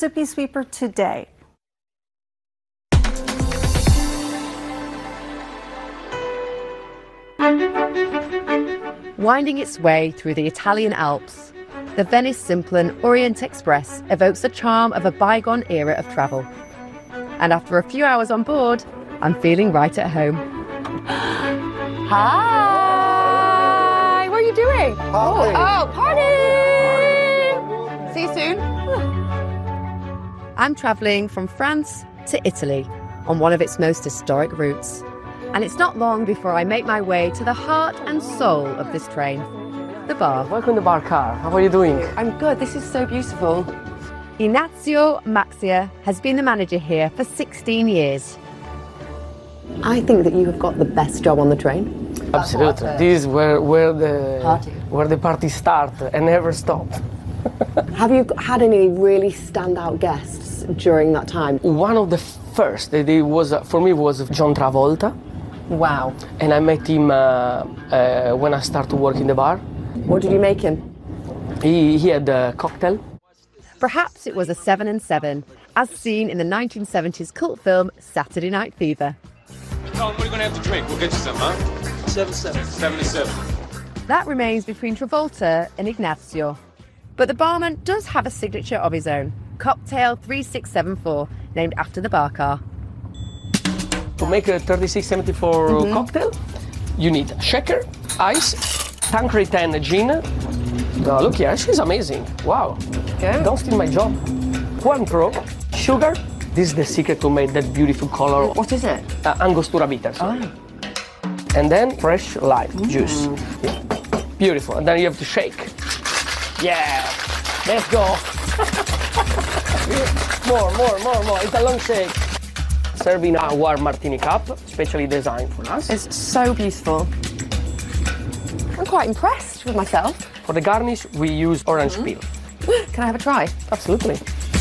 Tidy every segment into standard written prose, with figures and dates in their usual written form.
Zippy Sweeper today. Winding its way through the Italian Alps, the Venice Simplon Orient Express evokes the charm of a bygone era of travel. And after a few hours on board, I'm feeling right at home. Hi! What are you doing? Party! Oh, party! See you soon. I'm travelling from France to Italy on one of its most historic routes. And it's not long before I make my way to the heart and soul of this train, the bar. Welcome to Bar Car. How are you doing? I'm good. This is so beautiful. Ignazio Maxia has been the manager here for 16 years. I think that you have got the best job on the train. Absolutely. This is where the party start and never stop. Have you had any really standout guests during that time? One of the first that it was for me was John Travolta. Wow. And I met him when I started working the bar. What did you make him? He had a cocktail. Perhaps it was a 7 and 7, as seen in the 1970s cult film Saturday Night Fever. Colin, what are you going to have to drink? We'll get you some, huh? 7-7. 7-7. That remains between Travolta and Ignazio. But the barman does have a signature of his own, Cocktail 3674, named after the bar car. To make a 3674 cocktail, you need shaker, ice, Tanqueray 10 gin. Oh, look here, she's amazing. Wow. Yeah. Don't steal my job. Cointreau, sugar. This is the secret to make that beautiful color. What is it? Angostura bitters. Oh. And then fresh lime juice. Yeah. Beautiful. And then you have to shake. Yeah. Let's go. More. It's a long shake. Serving a warm martini cup, specially designed for us. It's so beautiful. I'm quite impressed with myself. For the garnish, we use orange peel. Can I have a try? Absolutely.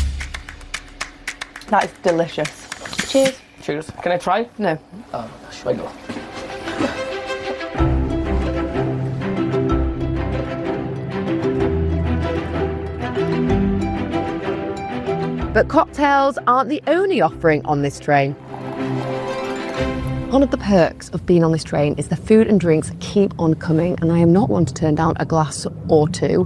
That is delicious. Cheers. Cheers. Can I try? No. Oh, should I go? But cocktails aren't the only offering on this train. One of the perks of being on this train is the food and drinks keep on coming, and I am not one to turn down a glass or two.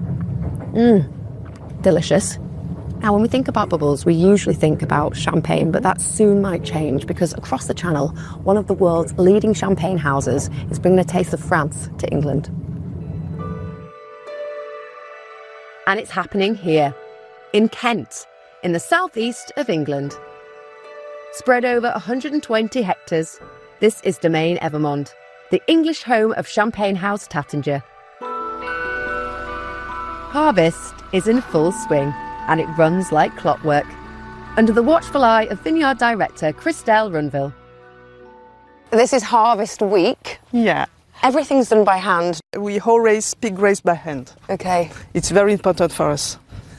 Delicious. Now, when we think about bubbles, we usually think about champagne, but that soon might change because across the channel, one of the world's leading champagne houses is bringing a taste of France to England. And it's happening here, in Kent, in the southeast of England. Spread over 120 hectares, this is Domaine Evermond, the English home of Champagne House Taittinger. Harvest is in full swing, and it runs like clockwork, under the watchful eye of vineyard director Christelle Runville. This is harvest week. Yeah. Everything's done by hand. We whole raise pig grapes by hand. Okay. It's very important for us.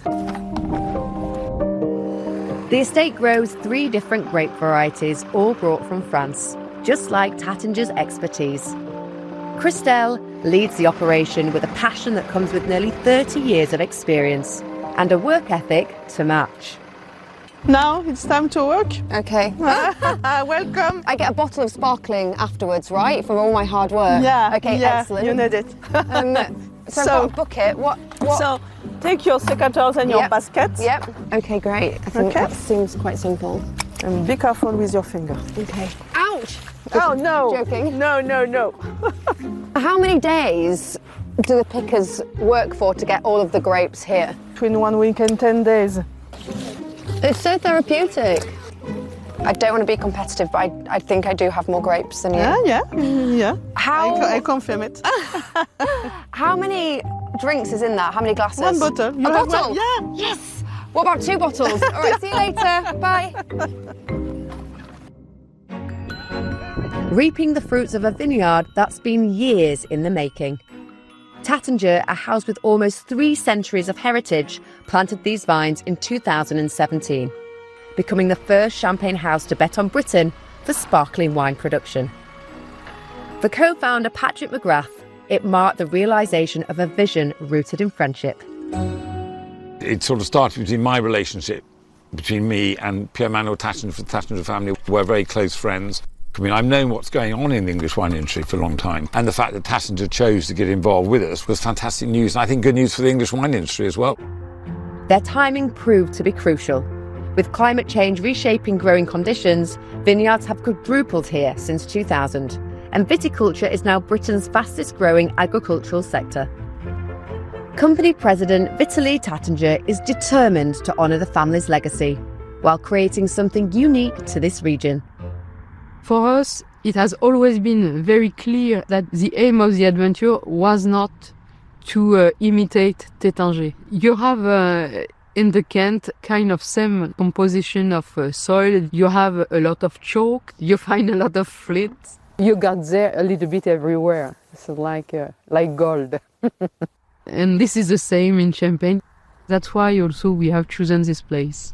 The estate grows 3 different grape varieties, all brought from France, just like Taittinger's expertise. Christelle leads the operation with a passion that comes with nearly 30 years of experience and a work ethic to match. Now it's time to work. Okay. Welcome. I get a bottle of sparkling afterwards, right, from all my hard work? Yeah. Okay, yeah, excellent. You need it. So I've got a bucket. What? So take your secateurs and your basket. Yep. Okay, great. I think that seems quite simple. And be careful with your finger. Okay. Ouch! Oh no! Joking. No. How many days do the pickers work for to get all of the grapes here? Between 1 week and 10 days. It's so therapeutic. I don't want to be competitive, but I think I do have more grapes than you. Yeah. I confirm it. How many drinks is in that? How many glasses? 1 bottle. A bottle? Yeah. Yes! What about 2 bottles? All right, see you later. Bye. Reaping the fruits of a vineyard that's been years in the making. Taittinger, a house with almost 3 centuries of heritage, planted these vines in 2017, becoming the first champagne house to bet on Britain for sparkling wine production. For co-founder Patrick McGrath, it marked the realisation of a vision rooted in friendship. It sort of started between my relationship between me and Pierre-Manuel Taittinger for the Taittinger family. We're very close friends. I mean, I've known what's going on in the English wine industry for a long time, and the fact that Taittinger chose to get involved with us was fantastic news, and I think good news for the English wine industry as well. Their timing proved to be crucial. With climate change reshaping growing conditions, vineyards have quadrupled here since 2000, and viticulture is now Britain's fastest growing agricultural sector. Company president Vitaly Taittinger is determined to honour the family's legacy, while creating something unique to this region. For us, it has always been very clear that the aim of the adventure was not to imitate Taittinger. You have in the Kent kind of same composition of soil. You have a lot of chalk, you find a lot of flint. You got there a little bit everywhere. It's like gold. And this is the same in Champagne. That's why also we have chosen this place.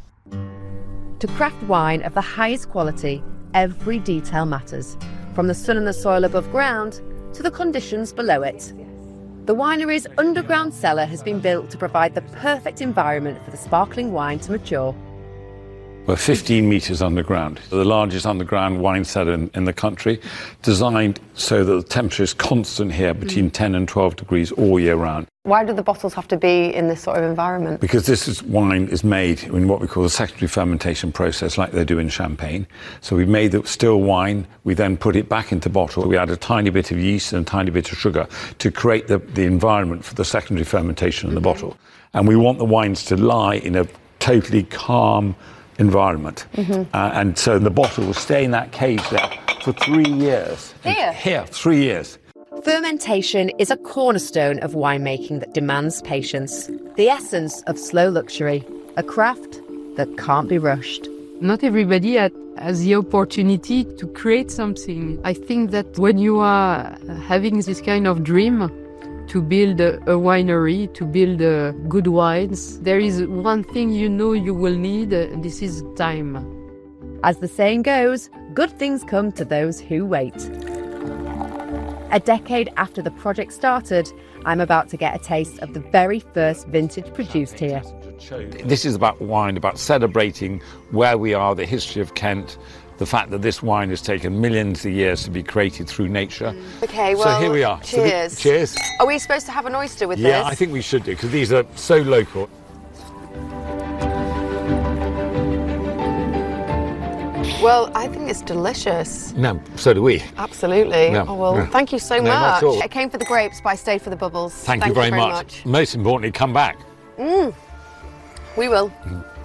To craft wine of the highest quality, every detail matters, from the sun and the soil above ground to the conditions below it. The winery's underground cellar has been built to provide the perfect environment for the sparkling wine to mature. We're 15 metres underground, the largest underground wine cellar in the country, designed so that the temperature is constant here between 10 and 12 degrees all year round. Why do the bottles have to be in this sort of environment? Because wine is made in what we call the secondary fermentation process, like they do in Champagne. So we made the still wine, we then put it back into bottle. We add a tiny bit of yeast and a tiny bit of sugar to create the environment for the secondary fermentation in the bottle. And we want the wines to lie in a totally calm environment. And so the bottle will stay in that cage there for 3 years. Here, 3 years. Fermentation is a cornerstone of winemaking that demands patience, the essence of slow luxury, a craft that can't be rushed. Not everybody has the opportunity to create something. I think that when you are having this kind of dream to build a winery, to build good wines, there is one thing you know you will need, this is time. As the saying goes, good things come to those who wait. A decade after the project started, I'm about to get a taste of the very first vintage produced here. This is about wine, about celebrating where we are, the history of Kent, the fact that this wine has taken millions of years to be created through nature. Okay, well, so here we are. Cheers. Cheers. Are we supposed to have an oyster with this? Yeah, I think we should do, because these are so local. Well, I think it's delicious. No, so do we. Absolutely. Yeah. Oh, well, Yeah. thank you so No, much. not at all. I came for the grapes, but I stayed for the bubbles. Thank you very much. Most importantly, come back. We will.